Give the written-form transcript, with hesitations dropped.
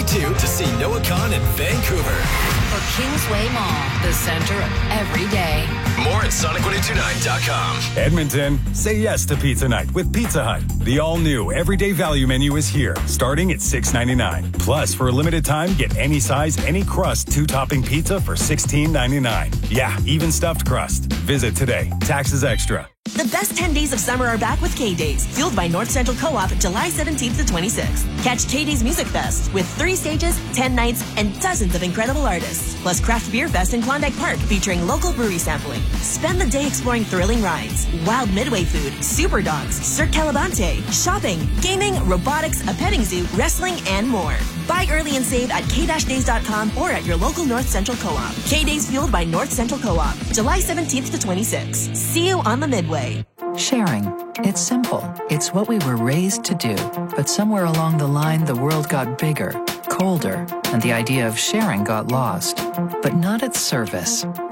2 to see Noah Khan in Vancouver. For Kingsway Mall, the center of every day. More at Sonic1029.com. Edmonton, say yes to pizza night with Pizza Hut. The all-new everyday value menu is here, starting at $6.99. Plus, for a limited time, get any size, any crust, 2-topping pizza for $16.99. Yeah, even stuffed crust. Visit today. Taxes extra. The best 10 days of summer are back with K-Days, fueled by North Central Co-op, July 17th to 26th. Catch K-Days Music Fest with 3 stages, 10 nights, and dozens of incredible artists. Plus Craft Beer Fest in Klondike Park featuring local brewery sampling. Spend the day exploring thrilling rides, wild Midway food, super dogs, Cirque Calabante, shopping, gaming, robotics, a petting zoo, wrestling, and more. Buy early and save at k-days.com or at your local North Central Co-op. K-Days fueled by North Central Co-op, July 17th to 26th. See you on the Midway. Sharing. It's simple. It's what we were raised to do. But somewhere along the line, the world got bigger, colder, and the idea of sharing got lost. But not at Service.